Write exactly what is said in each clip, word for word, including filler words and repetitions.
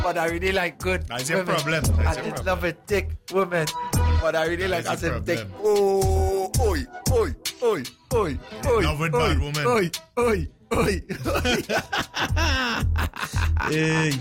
but I really like good That's women. your problem. That's I your did problem. love a thick woman, but I really like That's I your said thick. problem. Oh, oi, oi, oi, oi, oi. Love with oi, bad woman. Oi, oi, oi. Hey.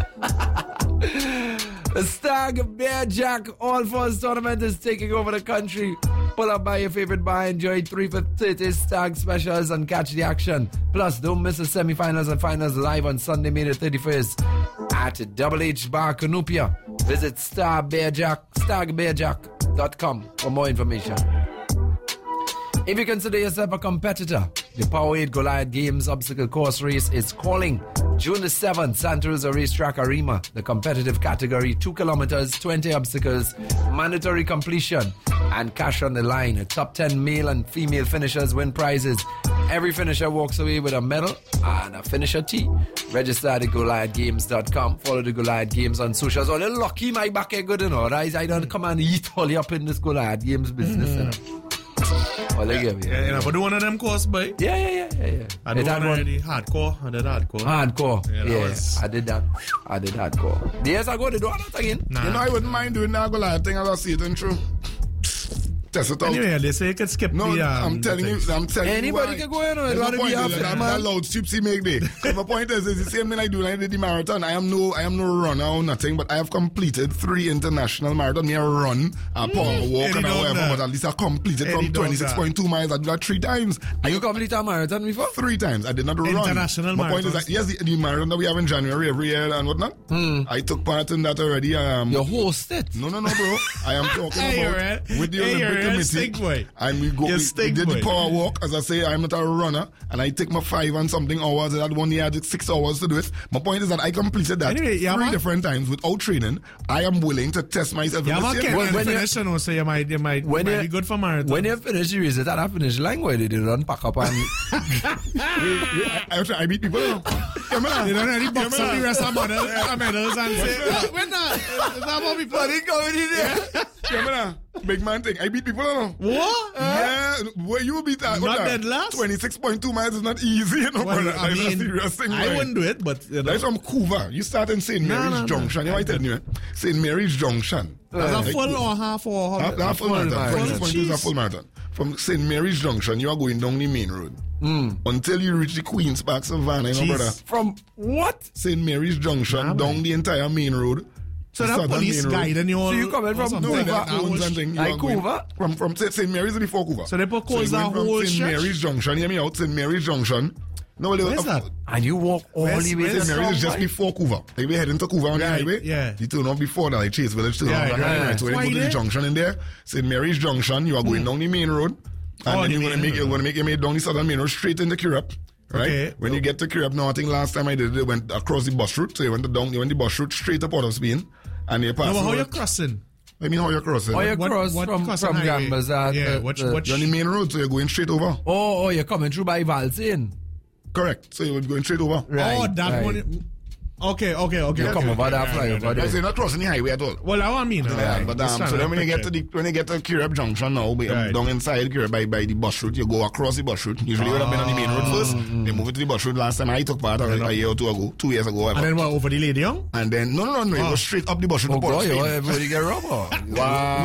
The Stag Bear Jack All Falls Tournament is taking over the country. Pull up by your favorite bar, enjoy three for thirty Stag specials and catch the action. Plus, don't miss the semi-finals and finals live on Sunday, May the thirty-first at Double H Bar Canopia. Visit Star Bear Jack, stag bear jack dot com for more information. If you consider yourself a competitor, the Powerade Goliath Games Obstacle Course Race is calling. June the seventh, Santa Rosa Racetrack Arima. The competitive category, two kilometers, twenty obstacles, mandatory completion, and cash on the line. A top ten male and female finishers win prizes. Every finisher walks away with a medal and a finisher tee. Register at the goliath games dot com. Follow the Goliath Games on socials. Oh, you're lucky my back is good, you know, right? I don't come and eat all you up in this Goliath Games business, you know. All I give you. Yeah, you know, but the one of them course, boy. Yeah, yeah, yeah, yeah, yeah. I do It had one one- already hardcore. I did hardcore. Hardcore. Yeah, Yeah, that was- I did that. I did hardcore. The years ago, they do that again. Nah. You know, I wouldn't mind doing that Goliath thing as I see it in true. Test it out. Anyway, they say you can skip No, the. Um, I'm telling you, the I'm telling Anybody you. can go in on it. There's Rather no be point after in that, that, that man. loud gypsy make day. But my point is, it's the same thing I do when I did the marathon. I am no, I am no runner or nothing, but I have completed three international marathon. Me a run, a power walk, Eddie and a done whatever, that. but at least I completed Eddie from done twenty-six point two miles. I did that three times. Are you complete a marathon before? Three times. I did not run. International My point is marathons. that, yes, the, the marathon that we have in January every year and whatnot, I took part in that already. Um, You host it. no, no, no, bro. I am talking Hey, about you're right. with the Hey, you're Olympic right. Committee. Stink boy. And we go, You're we, we stink did boy. the power walk. As I say, I'm not a runner, and I take my five and something hours. And that one year I did six hours to do it. My point is that I completed that Anyway, yeah, three man. different times without training. I am willing to test myself. Yeah, in the man, same can way. when you- finish, you know, so you might, you might, When might you- be good for marathon. When you finish the race, it's not a finish line where they do run pack up and I, I, I beat people. You know. Yeah, man. You don't really box Yeah, up man. the rest of medals, uh, medals and say, "Oh, we're not. Is that what we Buddy coming in there. Yeah, man. Big man thing. I beat people. You know. What? Yeah, where you beat that? Not dead last? twenty-six point two miles is not easy, you know, Well, brother. I That's a mean, serious thing, I boy. wouldn't do it, but you know. That's from Couva. You start in Saint No, Mary's no, no. Junction. You know, I tell you, Saint Mary's Junction. That's Like, a full or half or half, half full marathon. marathon. twenty-six point two is a Jeez. full marathon. From Saint Mary's Junction, you are going down the main road. Until you reach the Queen's Park Savannah, you know, Jeez. brother. From what? Saint Mary's Junction, Nah, down man. the entire main road. So the that southern police main road. guide and you all. So you coming or from something No, like that that, that owns was- and thing. You Like are going- Couva? From from Saint Mary's is before Couva. So they propose you that went from whole Saint stretch? Mary's Junction. Hear me out. Saint Mary's Junction. No, well, Where's uh, that? And you walk all Where's- the way to where's Saint Mary's is just Strong, before Couva. Like we heading to Couva on the Right, highway. yeah. You turn off before that, like Chase Village turn Yeah, off. yeah, Right, yeah. right. So when Why you go to the there? junction in there, Saint Mary's Junction, you are going down the main road. And Oh, then the you're gonna main make road. you're gonna make your way down the southern main road straight into Kirab. Right? Okay. When you get to Kirab now, I think last time I did it, I went across the bus route. So you went down, you went the bus route straight to Port of Spain. And you pass. No, but how over- you crossing? I mean, how you're crossing? Or you What- cross what from, crossing from highway? Gambas. Uh, Yeah, the- which- the- which- You're on the main road, so you're going straight over. Oh, oh, you're coming through by Valsin. Correct. So you're going straight over. Right, oh, that right. one. Okay, okay, okay. You okay, come okay, over that yeah, fly yeah, over yeah. I there. say not crossing the highway at all. Well, that's what I mean. Yeah, right. but Just um, trying so to then when you get to picture the when you get to Kirab Junction now, we, um, Right. down inside Kirab by, by the bus route, you go across the bus route. Usually you would have been on the main road first. They move it to the bus route. Last time I took part, a, a year or two ago, two years ago, it. And whatever. then what, over the lady, young? And then no, no, no, no, you Oh. go straight up the bus route Oh, to Port boy, of you Spain. everybody get rubber. Wow,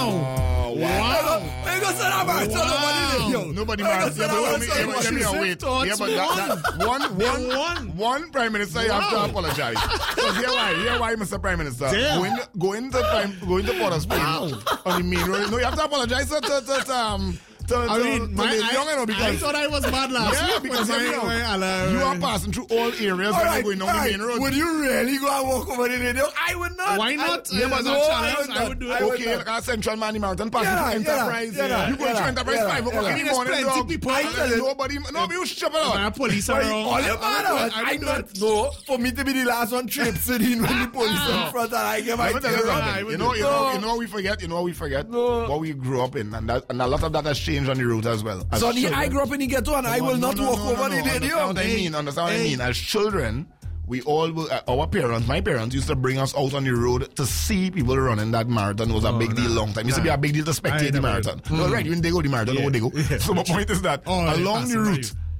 Wow. Wow. Hey, go sit down, man. Tell nobody, yo. Nobody Hey, go matters. sit Yeah, down, but let man. me, Tell let me, nobody. let me She wait. said Yeah, but that, that, one, They one, won. one Prime Minister, you have to Wow. apologize. Because here why, here why, Mister Prime Minister, Damn. going, going to Prime, going to Port of Spain on the main road. No, you have to apologize to, to, to, to um, to, I to, mean, to my, Lady I, Young, you know, I because thought I was bad last yeah, week. because when you, my- know, my- uh, you are passing through all areas All when right, you're going down all the right. main road. Would you really go and walk over the radio? I would not. Why not? I, Yeah, but no, that's a I challenge. would I not. would do it. I would Okay, not. like a Central Mani Mountain passing Yeah, through yeah, Enterprise. yeah, yeah, you going yeah, to Enterprise yeah, five o'clock yeah. in the There's morning, plenty dog. people. And I tell you. Nobody, no, you shut it My up. police All around. all you I matter. would- I I would do not it. know for me to be the last one traipsing in when the police in front and I get my Let me tell you tail something. I running. would You do know, it. you know, No. you know what we forget? You know what we forget? No. What we grew up in. And that, and a lot of that has changed on the route as well. As So the, children- I grew up in the ghetto and I No, will no, not no, walk no, over no, the no. radio. Understand what I Hey, mean? Understand what I hey. mean? As children, we all, will- uh, our parents, my parents used to bring us out on the road to see people running that marathon. It was a Oh, big deal nah. long time. It used to be Nah. a big deal to I spectate the never- marathon. No, right, when they go the marathon, Yeah. yeah. they go. Yeah. So my point is that Oh, along the fascinating. route,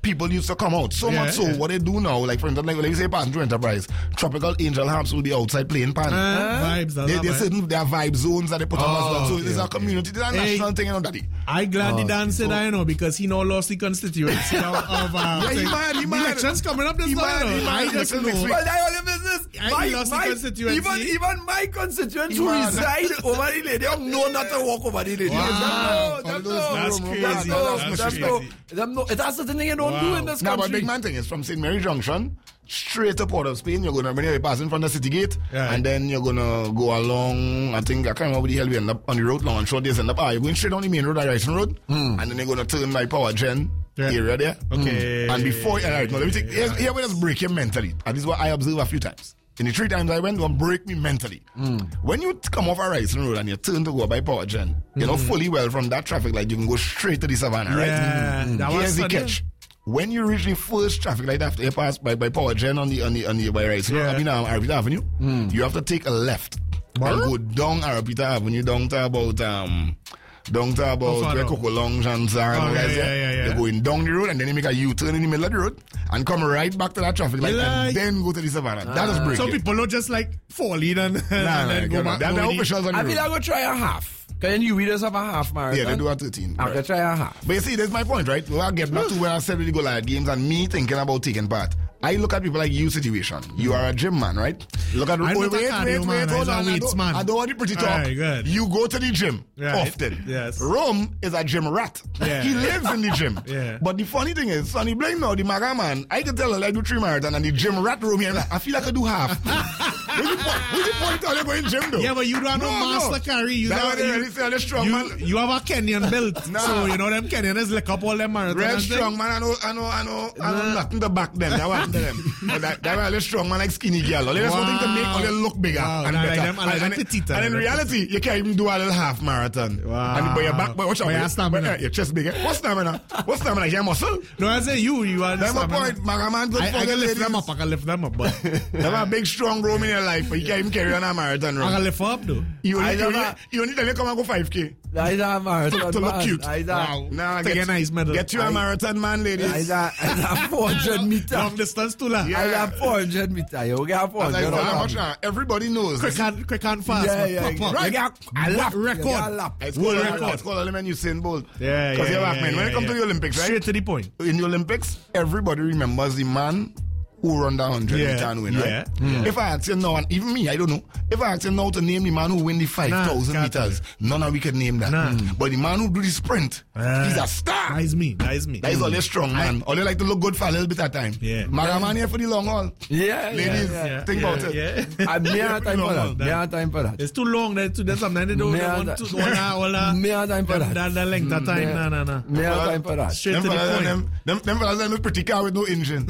people used to come out. So Yeah, much so, yeah. what they do now, like for instance, like, like you say, passing through Enterprise, Tropical Angel Harps will be outside playing pan. Uh, vibes. They, They, there's certain there are vibe zones that they put on as well. So okay, it's a okay. community, it's a Hey. national thing, you know, daddy. I glad the Dan said that, you know, because he now lost the constituency of, of uh, Yeah, he thing. mad, he The mad. elections coming up this He year, mad, you he know. mad. I just Next- next know. week. Well, that's all your business. I My- lost the my- constituency. Even, even my constituents who Man. reside over the lady don't know not to walk over the lady. Wow. Them know, them All know. those- That's Them crazy. know, That's them crazy. know. Them know. That's the thing you don't do Wow. in this Now, but country. big man thing is from Saint Mary Junction straight to Port of Spain. You're gonna when you pass in front of the city gate, Yeah. and then you're gonna go along. I think I can't remember the hell we end up on the road long and short days end up. Ah, you're going straight on the main road, the Ryson Road, and then you're gonna turn by Power Gen Yeah. area there. Okay. And before, all right, now let me take here. Here we just break you mentally. And this is what I observe a few times. In the three times I went, going break me mentally. When you come off a Ryson Road and you turn to go by Power Gen, you know fully well from that traffic light you can go straight to the Savannah, right? Yeah, that was Here's the sudden. catch. When you reach the first traffic light after you pass by, by Power Gen on the on the on the by right, so Yeah. I mean um, Arapita Avenue, you have to take a left and go down Arapita Avenue down to about um down to How about far where down? Coco Lounge and Zara Oh, and all yeah, that yeah, there. yeah, yeah. You're going down the road and then you make a U-turn in the middle of the road and come right back to that traffic light You and like- then go to the Savannah. that is break. Some it. people don't just like fall in and, Nah, and nah, then go nah, back. they're go the in. officials on the I feel road. I go try a half. Can you readers have a half marathon? Yeah, they do a thirteen. I right. can try a half. But you see, that's my point, right? Well, I get back to where I said really go like games and me thinking about taking part. I look at people like you situation. You are a gym man, right? Look at I'm wait, not a wait, cardio wait, man, wait, I'm hold a on. I weights don't, man. I don't want the pretty talk. Alright, good. You go to the gym Right. often. Yes. Rome is a gym rat. Yeah. He lives in the gym. Yeah. But the funny thing is, Sonny Blaine now, the maga man, I can tell her I do three marathon and the gym rat Rome here. I feel like I do half. What's the point? What's the point of you going gym though? Yeah, but you don't have no, No, no. master carry. You, That's don't- what they you, really say, they're strong, you, man. you have a Kenyan belt. Nah. So, you know, them Kenyans lick up all them marathons. Real and strong thing. man, I know, I know, I know, I know nothing to back them. That wasn't them. But that, that was a strong man like skinny girl. All they just Wow. wanting to make all they look bigger Wow, and I like better. them- I like and, them and, petite, and I in like them reality, you can't even do a little half marathon. Wow. And but your back, but watch out. But your stamina. But, uh, your chest bigger. What stamina? What stamina? Your muscle. No, I say you. You are That's my point. Magaman, good I, for I the can lift ladies. them up. I can lift them up. But Have a big strong room in your life, but you can't even carry on a marathon I run. can lift her up though. You I only, you never- only, you only tell you come and go five K. That is a marathon. To look man. cute. That is a, Wow. Nah, To get a nice medal. Get you a I- marathon man, that is ladies. a, that is a four hundred meter. Long distance too, lah. Yeah. I got four hundred meter. You get four As I hundred. say, how much now? Everybody knows. Quick and quick and fast. Yeah, man. yeah. Pop, pop. You Right. get a lap. Record. You get a lap. It's World called, record. it's called Element Usain Bolt. Yeah, Because yeah, you're back, yeah, man. When yeah, it comes yeah. to the Olympics, right? Straight to the point. In the Olympics, everybody remembers the man who run the one hundred Yeah, meter and win, yeah, right? yeah. If I ask you now, and even me, I don't know. If I ask you now to name the man who win the five thousand Nah, can't meters, none of we can name that. Nah. Mm. But the man who do the sprint, Ah. he's a star. That is me. That is me. That is all they strong, man. All they like to look good for a little bit of time. Yeah. Magaman here for the long haul. Yeah, Ladies, yeah, Yeah, think yeah, about it. Yeah. I may have time for that. May have time for that. It's too long. There's too. There's something they do. Me They and want that- to one hour. lah. Me have time for Them- that. That that length of time. Me- No, no, no. May have time for that. Straight Them to the fellas, point. them, them, them fellas them with pretty car with no engine.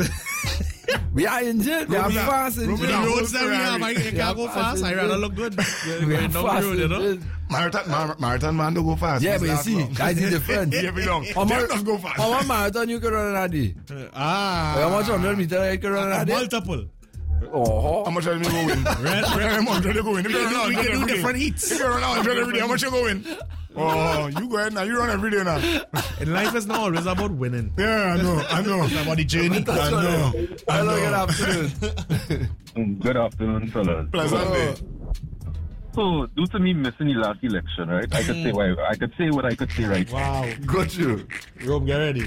We are injured. We are Rumble- fast Rumble- The injured. Yeah. roads that we have, I, I can't Yeah, go fast fast. I is rather good. look good. We Going are down the fast road, you know. injured. Marathon, mar- marathon man don't go fast. Yeah, Just but you last see, long. that's the difference. Yeah, we don't. How Them much, just go fast. how much marathon you can run in a day? Ah. How much hundred meter you can run in a day? Multiple. Oh, How much are you go win? Red, red. How much are you go win? If you run We one hundred can do every day- different heats. If you run one hundred every day, how much you go win? Oh, you go ahead now. You run every day now. In life, it's not always about winning. Yeah, I know. I know. It's about the journey. I know. I hello, good know. afternoon. Good afternoon, fellas. Pleasant day. So, due to me missing the last election, right? I could say why I could say what I could say right. Wow. Got you. Rome, get ready.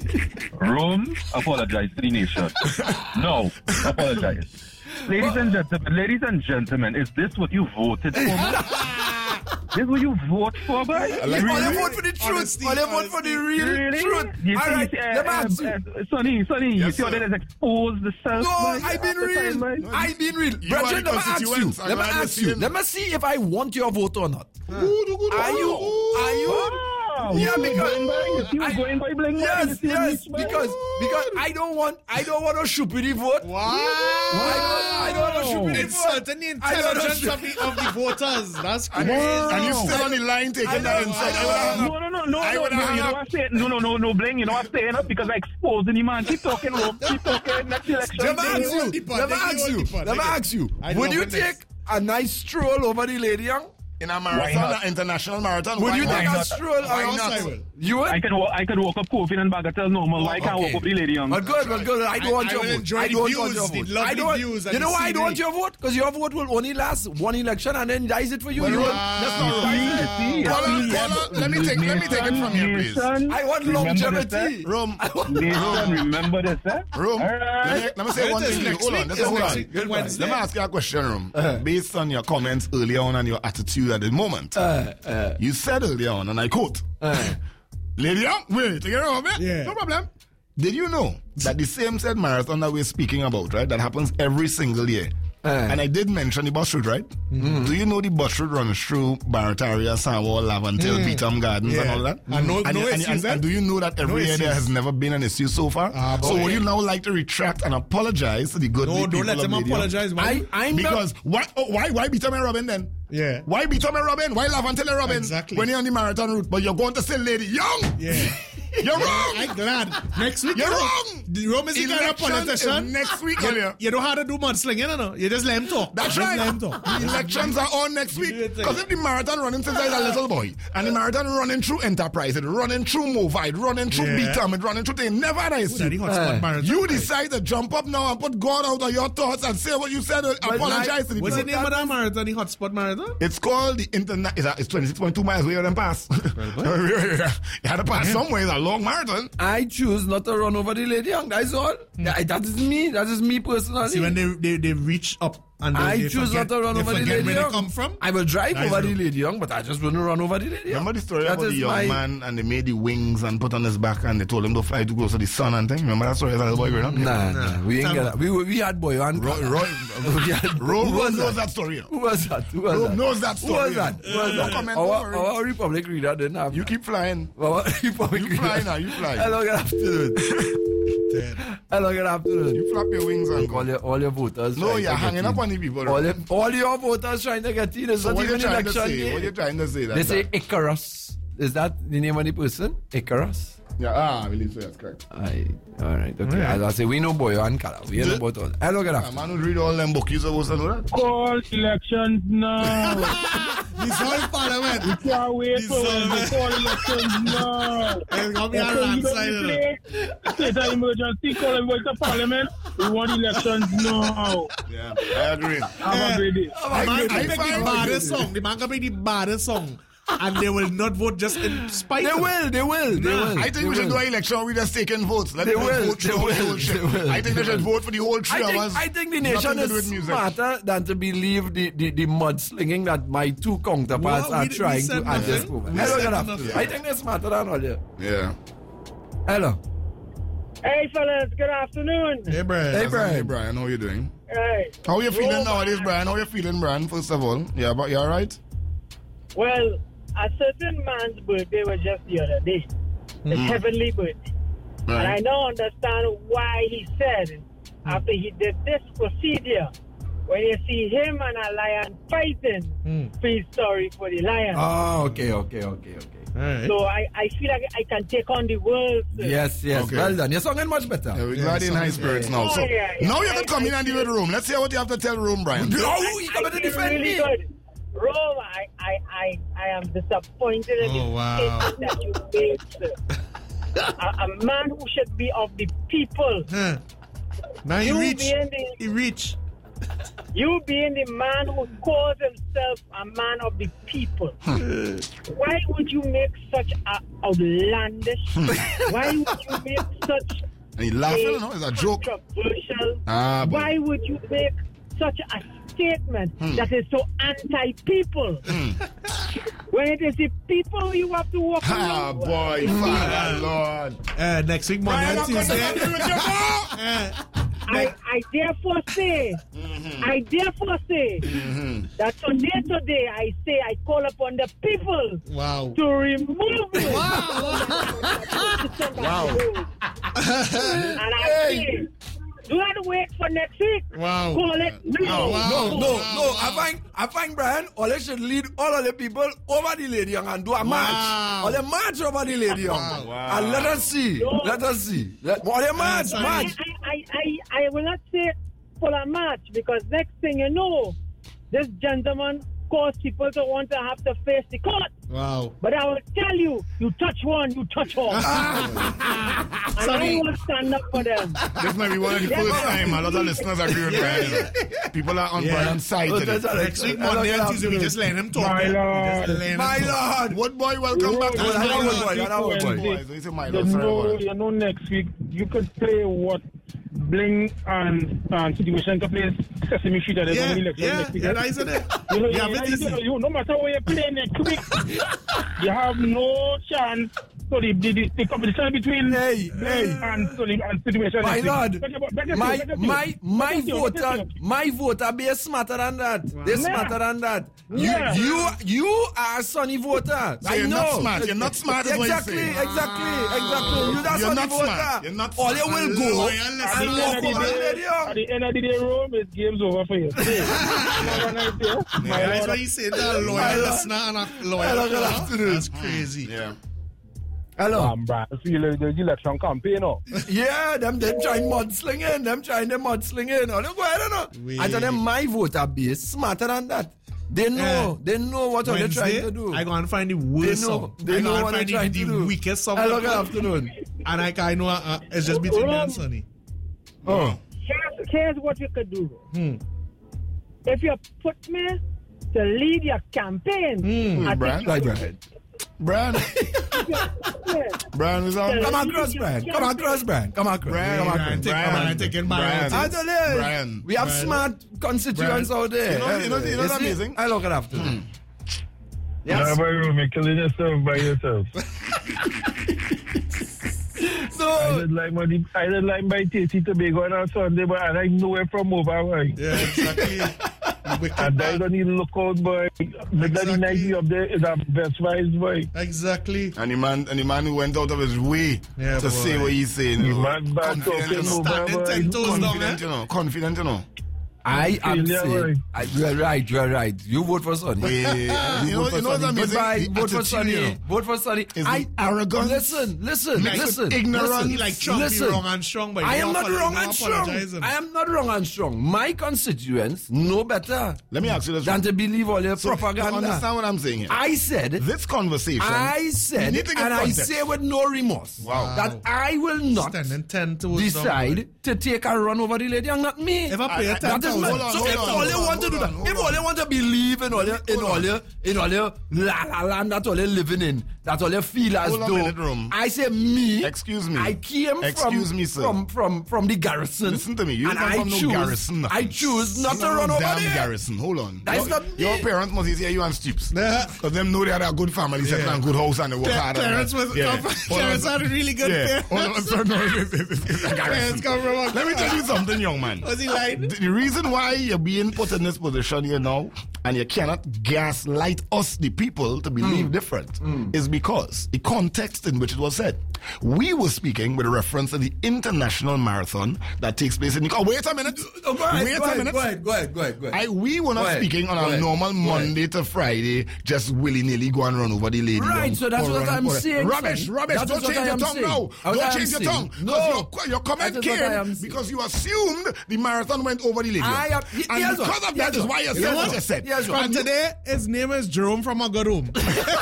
Rome, apologize to the nation. No, apologize. Ladies and gentlemen, ladies and gentlemen, is this what you voted for? man? This is what you vote for, boy? like All really? they vote for the truth. Honesty, All they vote for the real Really? truth. You All see, right, you see, let me uh, ask you. uh, uh, Sonny, Sonny, you Yes, see how sir. they just expose the self? No, boy, I been all the time, real. boy? I been real. You Brethren, are let the me ask you. constituents. I'm Let me glad you're ask you. seeing. Let me see if I want your vote or not. Are Are you? Are you? Wow, Yeah, you because- going by, you see I- what's going by bling, boy? You Yes, see yes, what's going by? because because I don't want I don't want to shoot with the vote. Wow. I don't, I don't want to shoot with the vote. Insulting the I don't know intelligence shit. of the, of the voters. That's And, crazy. and you still on the line taking I that know, insult. I I know. would have hung up. No, no, no, no, I no, would no, have hung you know up. what I say? No, no, no, no, bling. You know what I'm saying? Because I exposing the man. Keep talking, Rob. Keep talking. Next election. Let me ask you. the pot, Let me they ask hold you. the pot, Let me they ask you. I Would love you it next. take a nice stroll over the Lady Young In a marathon, an international marathon. Would why you not? take Why a not? stroll? Why around- not? I will. You would? I could walk, I could walk up Coffin and Bagatelle normal. Why can't I walk up the Lady Young? But good, but good. I don't I- want I your will vote. enjoy I the don't views, want your the vote. lovely I don't, views and you know the why I don't want scenery. your vote? Because your vote will only last one election and then dies it for you. Well, you well, will- that's not right. See, Caller, see, caller, let me take, let me take it from here, please. Nation, I want remember this, longevity. Rome, I want Nation, remember this, eh? Rome. All Let me, right. let me say one It is thing. to you. next Hold on, week. just It's hold next on. week. Let Wednesday. me ask you a question, Rome. Uh-huh. Based on your comments earlier on and your attitude at the moment, Uh, uh, you said earlier on, and I quote, uh, Lady Young, wait, take it over, man. Yeah. No problem. Did you know that the same said marathon that we're speaking about, right, that happens every single year? Uh. And I did mention the bus route, right? Mm-hmm. Do you know the bus route runs through Barataria, Sandwall, Laventille, Mm. Beetham Gardens and Yeah. all that? And no- and, no and, issues, and, eh? and do you know that every No year there issues. has never been an issue so far? Ah, so boy. would you now like to retract and apologize to the good No, people don't let of him Lady Young? apologize, man. I, I'm not- Because why, oh, why, why Beetham and Robin then? Yeah. Why Beetham and Robin? Why Laventille and Robin? Exactly. When you're on the marathon route, but you're going to say Lady Young? Yeah. You're wrong! I'm glad. Next week, You're you know, wrong! The Rome is the kind of Election politician. is next week, You, earlier. you don't have to do mudslinging, you know. You just let him talk. That's just right. let him talk. The elections are on next week. Do your thing. Because if the marathon running since I was a little boy, and the marathon running through Enterprise, it running through Movite, running through Yeah. Beetham, it running through things, never had I Ooh, that the see. hotspot Uh, marathon. You decide to jump up now and put God out of your thoughts and say what you said, uh, apologize to the What's the people. name of that marathon? The hotspot marathon? It's called the internet. It's, a- it's twenty-six point two miles away than pass. You had to pass somewhere. It's a long marathon. I choose not to run over the Lady Young. That's all. That, that is me. That is me personally. See, when they, they, they reach up and they, I they choose forget, not to run they over the forget Lady where Young. they come from. I will drive Nice over road. the Lady Young, but I just wouldn't run over the Lady Young. Remember the story That about the is young my- man and they made the wings and put on his back and they told him to fly too close to the sun and thing? Remember that story as a little boy growing up? Nah, nah, we ain't get that. We, we had boy and Roy, Roy, we had, Ro- who Ro was knows that? that story. You know. Who was that? Who was Ro that? knows that Who story. was that? you Who was know. that? No comment, don't Our, worry. our Republic reader didn't have. You keep flying. Our Republic You reader. fly now, you fly. Hello, good afternoon. Dead. Hello, good afternoon. You flap your wings and All go. your, all your voters. No, trying you're to hanging get up in. on the people. All, your, all your voters trying to get in. It's So not what you even trying to election say? What day. you trying to say? They That's say that. Icarus. Is that the name of the person? Icarus? Yeah, ah, I believe so. That's correct. Aye. All right. Okay. As I say, we know Boyo and Kala. We know about all. Hello, good A afternoon. man who read all them books, you supposed to know that? Call elections now. Dissolve parliament. Can't wait for when we call elections now. There's gonna be a So you landslide. don't you know. play state of emergency, call everybody to parliament. We want elections now. Yeah, I agree. Have a great day. The man I can pick find- the baddest song. The man can pick the baddest song. And they will not vote just in spite They of will. They will. They Nah, will. I think they we should will. do an election. We just taking votes. Let They them will, vote through they the will, whole shit. they will, I think they they should will. vote for the whole three I think, hours. I think the Nothing nation to do with is music. smarter than to believe the, the, the mudslinging that my two counterparts Well, are we- we trying said to at this nothing. moment. We Hello, said good nothing. afternoon. I think they're smarter than all you. Yeah. Hello. Hey fellas, good afternoon. Hey, bro. Hey, Hey, Brian. Brian, how you doing? Hey. How you feeling Well, nowadays, Brian? How you feeling, Brian? First of all, yeah, but you all right? Well, a certain man's birthday was just the other day. His heavenly birthday. And I Right. now understand why he said, after he did this procedure, when you see him and a lion fighting, feel sorry for the lion. Oh, okay, okay, okay, okay. All right. So I, I feel like I can take on the world. sir. Yes, yes. Okay. Well done. You're sounding much better. Yeah, we're Yeah, glad in high something- spirits now. So Oh, yeah, yeah. now you I- can come in I and deal with the room. Let's hear what you have to tell the room, Brian. Oh, you come I to feel defend really me. good. Rome, I, I, I, I am disappointed in Oh, the wow. statement that you made, sir. a, a man who should be of the people. Huh. Now he You reach. being the, He reach. you being the man who calls himself a man of the people. Why would you make such a outlandish? Why would you make such And he laughing, no? It's a joke. controversial? Ah, but Why would you make such a statement that is so anti-people? When it is the people you have to walk ah, around. boy, Father Lord. Uh, next week, Monday Brian, and I'm going to Tuesday. agree with you, bro. Uh, I, I therefore say, I therefore say that today, today, I say I call upon the people wow. to remove me. Wow. And I say, do not wait for next week. Wow. Call it now. Wow. No, no, Wow, no. wow. I find, I find Brian, all they should lead all of the people over the Lady Young and do a march. Wow. All they march over the Lady Young. Wow. And let us see. Let us see. Let, all they march, sorry. I, march. I, I, I will not say for a match because next thing you know, this gentleman cause people to want to have to face the court. Wow. But I will tell you, you touch one, you touch all. And I will stand up for them. This might be one of the first time a lot of listeners agree with Brian. People are on Yeah. Brian's side today. Next week, Monday and Tuesday, we just let him talk. My We lord. just let him My talk. lord. What boy, welcome back to Lord, the I know Lord. what boy, I know what boy. Boy, so you say my You lord, sorry know, about it. you know, next week you could play what Bling and, and Situation can play Sesame Street at the Yeah, election yeah, next week. yeah, nice, isn't it? You know, Yeah, you, but you, easy. you, you, no matter where you play next week, you have no chance. So the, the, the, the competition between Hey, hey. and, so the, and Situation My next lord, week. Back up, back up, my back up, my back my up, back voter, up. my voter base smarter than that. They're Yeah. smarter than that. You Yeah. you you are a Sonny voter. So I you're know. not smart. You're not smart is what you're Exactly, saying. exactly, exactly. You that You're Sonny not voter. smart. You're not All you smart. will go Loyal and listener. walk At the, over end the of the, lady. at the end of the day, Rome, it's game's over for you. Hey, have a nice day. My Yeah, that's lord. why you say that a My loyal lord. listener and a My loyal lord, good caller. afternoon. That's crazy. Yeah. Hello. Um, Brian, see the, the election campaign, no? Yeah, them them trying mudslinging, them trying them mudslinging. Oh, look, I don't know. We- I tell them my voter base smarter than that. They know, they know what they're Wednesday, trying to do. I go and find the They worst know, song. they I know go and what they're find trying the, to the do. weakest song. Hello, good afternoon. And I, I know uh, it's just between me and Sonny. Oh. Here's, here's what you could do. Hmm. If you put me to lead your campaign, I Brian? think Right, right. Brian. yeah. Brian is on. Come across, Brian. Come across, Brian. Come across. Brian, Come Brian, across. take, Brian, taking Brian. Brian. I don't know. Brian. We have Brian. smart constituents Brian. out there. You know- you know- you know what's see? amazing? I look at afternoon. Yeah, Yes. but you're killing yourself by yourself. I So, did like my, I did like my tasty Tobago on Sunday, but I like nowhere from over, boy. Yeah, exactly. Wicked And I man. don't need to look out, boy. The Exactly. night you up there is a best vibes, boy. Exactly. And the man, and the man who went out of his way Yeah, to boy. say what he's saying. The You know, man back confident, talking you know, over, Standing boy. ten toes down, confident, eh? you know, confident, you know. I am Yeah, saying, right. I, you're right, you're right. You vote for Sonny. Yeah. You know, vote for you know what's Sonny. amazing? Goodbye. The Vote for attitude, Sonny. you know. Vote for Sonny. Is I the arrogance Listen, listen, mixed with listen. ignorance. listen, He like Trump, listen. he wrong and strong, but I he am no not apolo- wrong no and strong. apologizing. I am not wrong and strong. My constituents know better Let me ask you this. than to believe all your So, propaganda. understand what I'm saying here? I said, This conversation. I You said, need to give and I context. say with no remorse, Wow. that I will not Standing ten toes down. decide to take a run over the lady and not me. If I pay I- a I- ten That is thousand, not, Hold on, so hold if on, all hold you on, want to do hold that, on, hold if on. all you want to believe in all your, in Hold all on. your, in all your la la land that all you living in, that all you feel as Hold on a though, minute, Rum. I say me, Excuse me. I came Excuse from, me, sir. from, from, from the garrison. Listen to me. You and come I from no choose, garrison. I choose not You to know run no over damn there. garrison. Hold on. That's your, not me. Your parents must hear you on steeps. Yeah. Because them know they had a good family, settle Yeah. and good house, and they work Cla- hard. and Clarence that. was Yeah. come- Hold on. Clarence had a really good Yeah. parents. Hold on, sir. No, it's, it's, it's, it's a garrison. Clarence come from a- Let me tell you something, young man. Was he lying? The, the reason why you're being put in this position here now, and you cannot gaslight us, the people, to believe Mm. different, is because the context in which it was said. We were speaking with reference to the international marathon that takes place in. Oh, wait a minute. Oh, go ahead, wait go a ahead, minute. go ahead, go ahead, go ahead, go ahead. I, we were not Go ahead, speaking on go a ahead, normal go ahead. Monday to Friday, just willy nilly go and run over the lady. Right, down so that's or what run I'm over- saying, Rubbish, son. rubbish. That Don't is what change I your am tongue saying. now. That's Don't what I am change your saying. tongue. No. Because your, your comment That is what I am came saying. because you assumed the marathon went over the lady. I am- he- and here's because what- of that here's is what- why you here's said what what- you said. here's what- From today, his name is Jerome from a good room.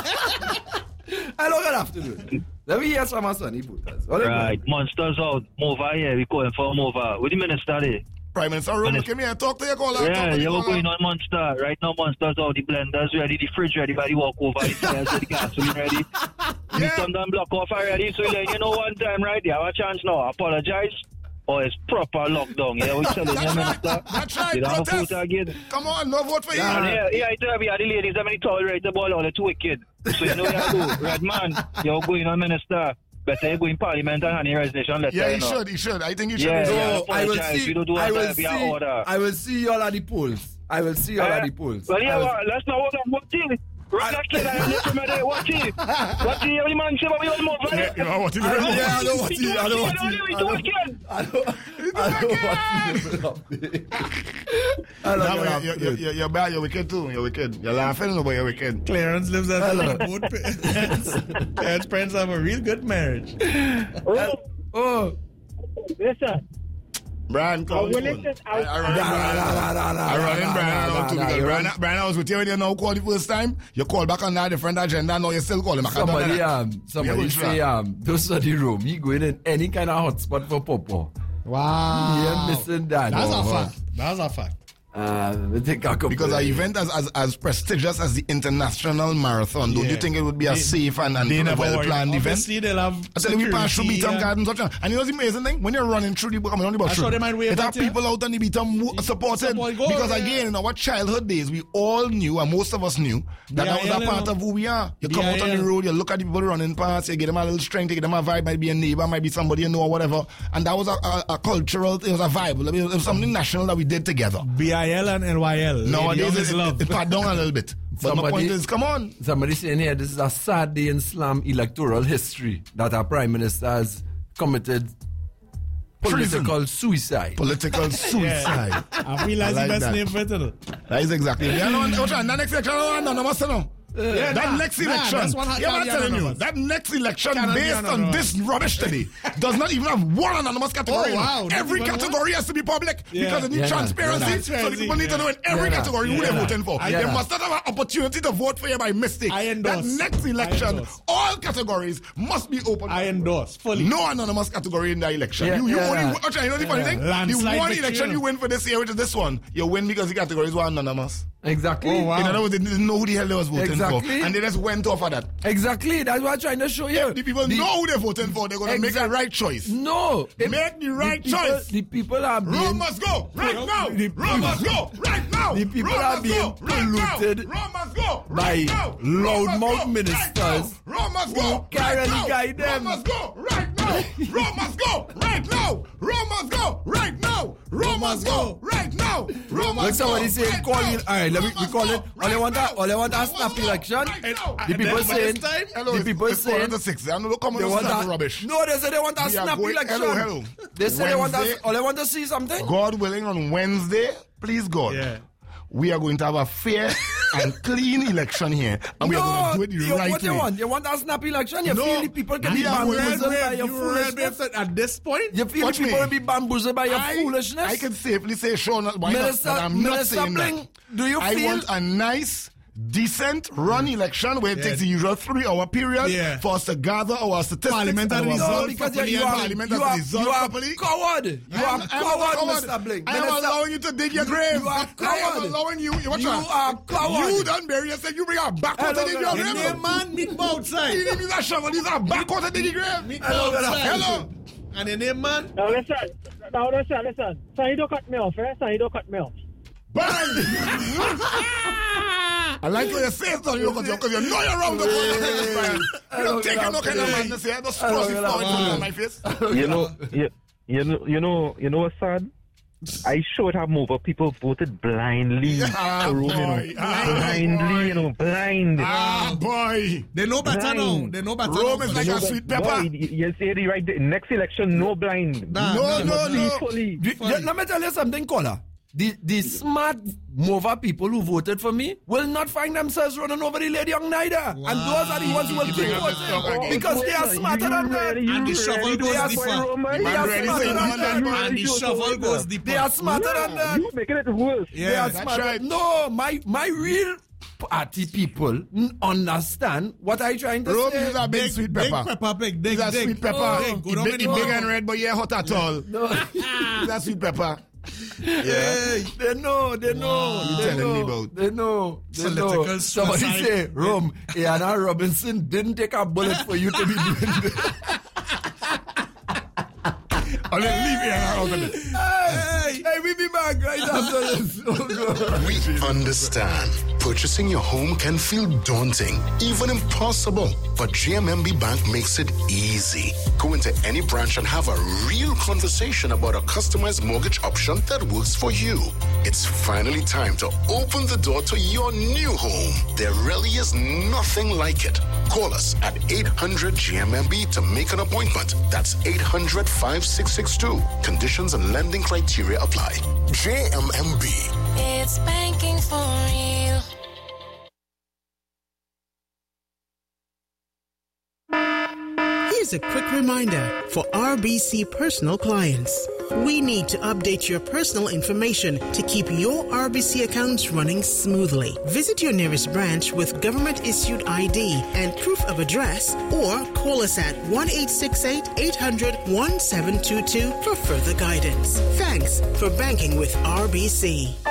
Hello, good afternoon. Let me hear some of Sonny Booters. What Right, monsters out. Mova here. We going for Mova. What the minister there? Prime Minister Rome, Minister- come here, talk to your caller. Yeah, talk to the you were caller. going on monster. Right now, monsters out. The blenders ready. The fridge ready. By the walk over. The stairs ready. The gasoline ready. The Yeah. sun done block off already. So let you know one time, right? You have a chance now. Apologize. Or it's proper lockdown. Yeah, we telling you, That's right. minister. That's right. You don't have a Protest. vote again. Come on, no vote for you. And yeah, yeah, I tell you, the ladies have been tolerate the ball on the two wicked. So you know what you do. Red man, you're going on minister. Better you go in parliament and hand your resignation letter. Yeah, you he know. should. He should. I think he should. Yeah, do yeah. so. So I will apologize. see. We don't do I that. will We see. are order. I will see y'all at the polls. I will see y'all at the polls. Well, I yeah, will- well, let's not hold on. What team? Right, that kid, I look from there. What team? What team? Every man say, but we don't move. Yeah, you know what he I don't, doing? yeah, I don't want We do to. I don't it want again, to. we I do it don't- again. I don't. I don't want to. Hello, Nah, good but you're, afternoon. you're, you're bad. You're wicked too. You're wicked. You're laughing, but you're wicked. Clarence lives at Hello. both parents. Clarence parents have a real good marriage. Oh, Oh, listen. Brian, I call will the listen. phone. I, I I'll- run in Brian. I run in Brian out too because Brian, Brian, I was with you when you now call the first time. You call back on that different agenda. Now you still call him. I can't do Somebody, that. um, somebody Yeah, say, um, don't study room. He going in any kind of hotspot for Popo. Wow. Yeah, missing that. That's Oh, a fact. That's a fact. Uh, I think I could Because play. an event as, as as prestigious as the International Marathon, don't Yeah. you think it would be a They- safe and, and They never well worry. planned event? Obviously, they'll have I tell you, we pass through security, Beaton yeah. Gardens, such a- and you know the amazing thing? When you're running through the, coming on the bus I saw route, them and wave it have at you. people out on the Beaton mo- supported. Support, go, Because yeah. again, in our childhood days, we all knew, and most of us knew, that that was a B I L, part you of know. who we are. You come out on B I L. the road, you look at the people running past, you give them a little strength, you give them a vibe, might be a neighbor, might be somebody you know or whatever. And that was a, a, a cultural, it was a vibe, it was something national that we did together. B I L and N Y L. Nowadays, Lady it, love. it, it pat down a little bit. But my Somebody- point is, come on. Somebody saying here, this is a sad day in Slam electoral history that our Prime Minister has committed political suicide. Political suicide. I feel that's I like the best that. name for it. you know. That is exactly. Yeah, no, no, the next election, no, no, no, must know. Yeah, that nah, next nah, election, that's one yeah, I'm can't be telling you, anonymous. that next election, Cannot be based on anonymous. this rubbish today, does not even have one anonymous category. Oh, wow. Not Every even category has to be public Yeah. because it needs Yeah, transparency. yeah. So the people need to know in every Yeah. category who Yeah. they're voting for. Yeah. They must not have an opportunity to vote for you by mistake. I endorse. That next I election, endorse. all categories must be open. I endorse fully. No anonymous category in the election. Yeah, you you yeah. only, okay, you know the funny Yeah. thing? The Landslide one victory, election you you know. win for this year, which is this one, you win because the categories were anonymous. Exactly. Oh, wow. In other words, they didn't know who the hell they was voting Exactly. for. And they just went off of that. Exactly. That's what I'm trying to show you. The people The- know who they're voting for. They're going to make the Exact- right choice. No. If- Make the right people, choice. The people are being... Rome must go right now. The- Rome must go right now. The people Rome are must being go right now. polluted Rome must go by right now. Rome loudmouth must go right ministers now. Rome must who go can't right now. guide them. Rome must go right now. Rome must go right now. Rome must go right now. Rome must go right now. Rome When must go somebody say right call now. you, all right, let me Rome we must call go it. All they want right a, all they want a now. snap Rome must election. go right now. The people By saying, this time, Hello, the it's- people it's quarter saying to six. I'm not coming they to want snap a rubbish. No, they say they want a We are snap going- election. hello, hello. They say they want Wednesday- a, all they want to see something. God willing, on Wednesday, please God, Yeah. we are going to have a fair and clean election here, and we no, are going to do it the you, right what way. you want? You want a snap election? You No, feel the people can we be are going bamboozled to- by your You read foolishness? that at this point? You feel Watch the people me. will be bamboozled by your I, foolishness? I can safely say, Sean, why Minister- not? But I'm not Minister saying Bling, that. do you I feel- want a nice, decent run election where it Yeah. takes the usual three-hour period Yeah. for us to gather our statistics Parliamentary and our results No, results because you, properly you and are, Parliament you has are, results you are properly. coward. You I am- are I am not coward, coward. Mister Bling. I am Minister- allowing you to dig your grave. You are I am coward. allowing you. You, You are coward. You done bury yourself. You bring a backwater Hello, to dig your hello. grave. Yeah, man, meet both You sides. need me that shovel. These are backwater to dig your grave. Meet Hello, both hello. sides. Hello. And your name, man? Now listen, now listen, listen. So you don't cut me off, eh? So you don't cut me off. Bang! I like what you say, son, because you, because you know you're wrong. You don't take no kind of madness here. Just Hello, cross it hello. forward in my face. You know, you, you know, you know, you know what's sad? I should have more people voted blindly. Ah, for Rome, you know. boy. Ah, blindly, boy. you know, blind. Ah, boy. They know better now. Blind. They know better Rome now. is like They a know sweet Boy, pepper. you say the right. thing. Next election, no blind. Nah, No, nah, no, nah. no. Fully. Do- yeah, let me tell you something, caller. The the smart mover people who voted for me will not find themselves running over the lady young neither. And those are the ones who will keep bring up this stuff voting. again. Because they are smarter than that. And the shuffle goes are deeper. They Man are ready smarter saying than no, that. no, And the shuffle goes deeper. They are smarter than that. You making it worse. They Yeah, are that's smarter. right. No, my my real party people n- understand what I trying to Rome say. is a big Big, sweet big pepper. pepper, big, dig, It's a dig. sweet pepper. Dig, go It down big, in it the big water. and red, but yeah, hot at all. No. It's a sweet pepper. Hey, they know, they know, You they telling know, me about? they know, they Political know. Somebody suicide. say, Rome, Anna Robinson didn't take a bullet for you to be doing this. I'll leave here out of it. Hey, hey, we be back right after this. Oh, God. We understand. Purchasing your home can feel daunting, even impossible. But G M M B Bank makes it easy. Go into any branch and have a real conversation about a customized mortgage option that works for you. It's finally time to open the door to your new home. There really is nothing like it. Call us at eight hundred G M M B to make an appointment. That's eight hundred, five six six two. Conditions and lending criteria apply. J M M B. It's banking for real. He's Here's a quick reminder for R B C personal clients. We need to update your personal information to keep your R B C accounts running smoothly. Visit your nearest branch with government-issued I D and proof of address, or call us at one eight six eight, eight hundred, seventeen twenty-two for further guidance. Thanks for banking with R B C.